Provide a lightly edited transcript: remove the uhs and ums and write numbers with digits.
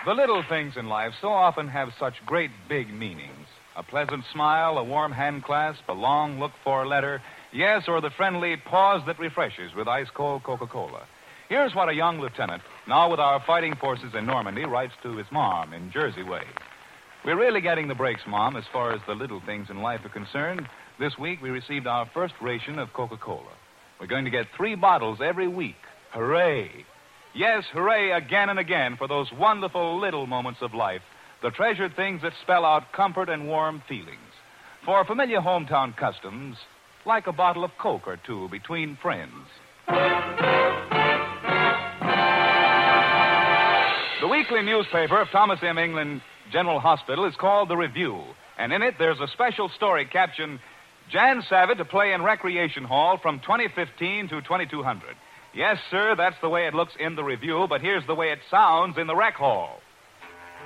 The little things in life so often have such great big meanings. A pleasant smile, a warm hand clasp, a long looked-for letter, yes, or the friendly pause that refreshes with ice-cold Coca-Cola. Here's what a young lieutenant, now with our fighting forces in Normandy, writes to his mom in Jersey way. We're really getting the breaks, Mom, as far as the little things in life are concerned. This week we received our first ration of Coca-Cola. We're going to get 3 bottles every week. Hooray! Yes, hooray again and again for those wonderful little moments of life, the treasured things that spell out comfort and warm feelings. For familiar hometown customs, like a bottle of Coke or two between friends. The weekly newspaper of Thomas M. England General Hospital is called The Review, and in it there's a special story captioned, Jan Savitt to play in Recreation Hall from 2015 to 2200. Yes, sir, that's the way it looks in the Review, but here's the way it sounds in the Rec Hall.